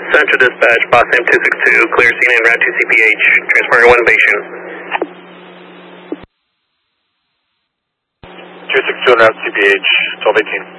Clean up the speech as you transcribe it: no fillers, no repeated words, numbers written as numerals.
Central Dispatch, Boss M262, clear scene en route to CPH, transporting 1 Bayshore. 262 en route CPH, 1218.